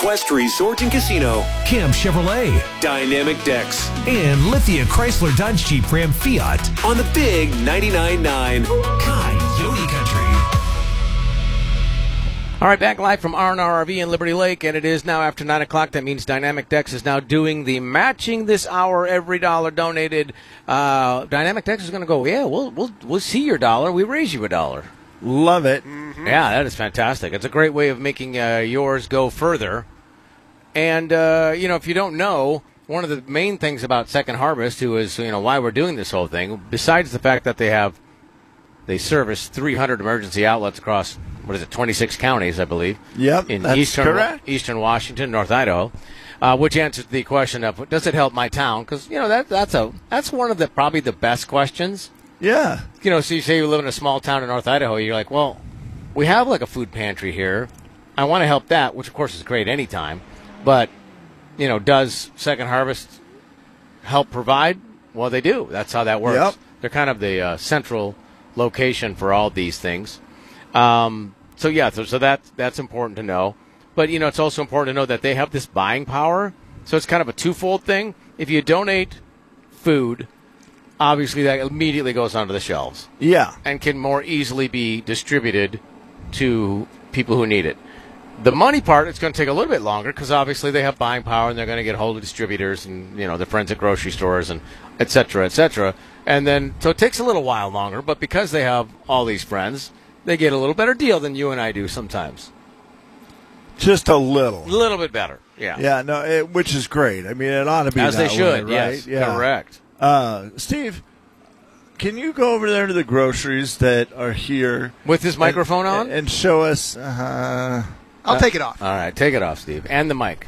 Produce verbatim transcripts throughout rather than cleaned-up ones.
Quest Resort and Casino, Kim Chevrolet, Dynamic Decks, and Lithia Chrysler Dodge Jeep Ram Fiat on the Big ninety-nine point nine Coyote Country. All right, back live from R and R R V in Liberty Lake, and it is now after nine o'clock. That means Dynamic Decks is now doing the matching this hour. Every dollar donated, uh, Dynamic Decks is going to go, yeah, we'll, we'll, we'll see your dollar. We raise you a dollar. Love it. Mm-hmm. Yeah, that is fantastic. It's a great way of making uh, yours go further. And, uh, you know, if you don't know, one of the main things about Second Harvest, who is, you know, why we're doing this whole thing, besides the fact that they have, they service three hundred emergency outlets across, what is it, twenty-six counties, I believe. Yep, in that's eastern, correct. Eastern Washington, North Idaho, uh, which answers the question of, does it help my town? Because, you know, that that's a that's one of the probably the best questions. Yeah. You know, so you say you live in a small town in North Idaho, you're like, well, we have like a food pantry here. I want to help that, which of course is great anytime. But, you know, does Second Harvest help provide? Well, they do. That's how that works. Yep. They're kind of the uh, central location for all these things. Um, so, yeah, so, so that, that's important to know. But, you know, it's also important to know that they have this buying power. So it's kind of a twofold thing. If you donate food, obviously that immediately goes onto the shelves. Yeah. And can more easily be distributed to people who need it. The money part, it's going to take a little bit longer because obviously they have buying power and they're going to get hold of distributors and, you know, the friends at grocery stores and et cetera, et cetera. And then, so it takes a little while longer, but because they have all these friends, they get a little better deal than you and I do sometimes. Just a little. A little bit better, yeah. Yeah, no, it, which is great. I mean, it ought to be As that they should, way, right? yes, Yeah. correct. Uh, Steve, can you go over there to the groceries that are here With his microphone and, on? and show us? Uh, I'll take it off. All right, take it off, Steve. And the mic.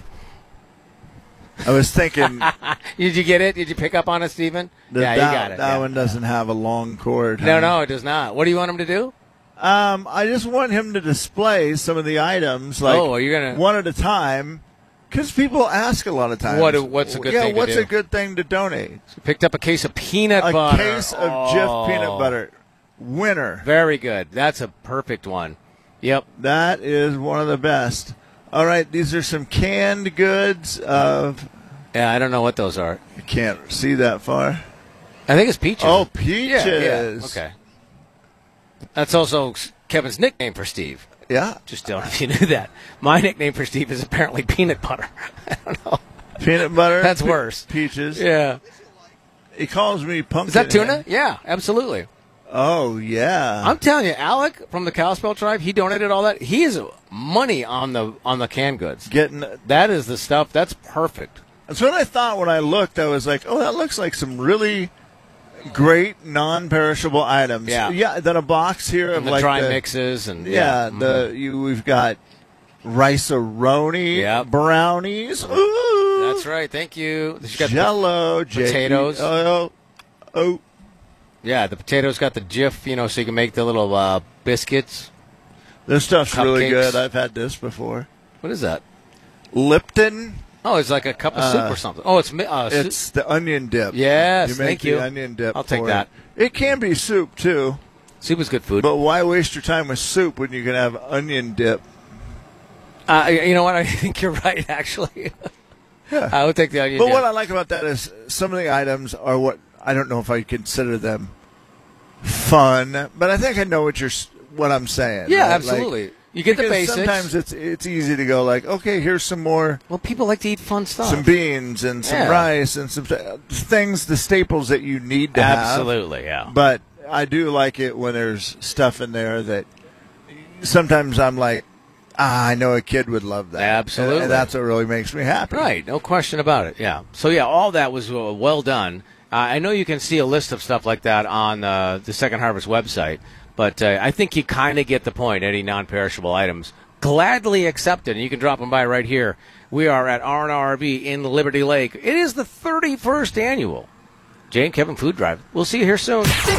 I was thinking. Did you get it? Did you pick up on it, Stephen? that Yeah, you that, got it. That yeah. one doesn't have a long cord. No, huh? no, it does not. What do you want him to do? Um, I just want him to display some of the items, like Oh, are you gonna- one at a time, because people ask a lot of times. What- what's a good yeah, thing to what's do? a good thing to donate? Picked up a case of peanut a butter. case of Oh, Jif peanut butter. Winner. Very good. That's a perfect one. Yep. That is one of the best. All right, these are some canned goods of. Yeah, I don't know what those are. You can't see that far. I think it's peaches. Oh, peaches. Yeah, yeah. Okay. That's also Kevin's nickname for Steve. Yeah. Just don't know if you knew that. My nickname for Steve is apparently peanut butter. I don't know. Peanut butter. That's pe- worse. Peaches. Yeah. He calls me pumpkin. Is that tuna? head. Yeah, absolutely. Oh, yeah. I'm telling you, Alec from the Kalispell tribe, he donated all that. He is money on the on the canned goods. Getting. That is the stuff. That's perfect. That's what I thought when I looked. I was like, oh, that looks like some really great non-perishable items. Yeah. Yeah. Then a box here of And the like dry the, mixes and Yeah. yeah. The you we've got rice-a-roni Yep. brownies. Ooh. That's right. Thank you. She's got the- Jello, J- potatoes. Oh, oh, yeah, the potatoes got the Jif, you know, so you can make the little uh, biscuits. this stuff's really Cupcakes. good. I've had this before. What is that? Lipton. Oh, it's like a cup of Uh, soup or something. Oh, it's mi- uh, soup. It's the onion dip. Yes, you make thank the you. onion dip. I'll take for that. It. It can be soup too, Soup is good food. but why waste your time with soup when you can have onion dip? Uh, you know what? I think you're right, actually. Yeah. I would take the onion But dip. what I like about that is some of the items are what I don't know if I consider them fun, but I think I know what you're s- what I'm saying. Yeah, right? absolutely. Like, You get the because basics. Sometimes it's it's easy to go like, okay, here's some more, Well, people like to eat fun stuff. some beans and some Yeah. rice and some uh, things, the staples that you need to have. Absolutely, yeah. But I do like it when there's stuff in there that sometimes I'm like, ah, I know a kid would love that. Absolutely. And that's what really makes me happy. Right, no question about it. Yeah. So yeah, all that was uh, well done. Uh, I know you can see a list of stuff like that on uh, the Second Harvest website, but uh, I think you kind of get the point. Any non-perishable items, gladly accepted, and you can drop them by right here. We are at R and R R V in Liberty Lake. It is the thirty-first annual Jay and Kevin Food Drive. We'll see you here soon.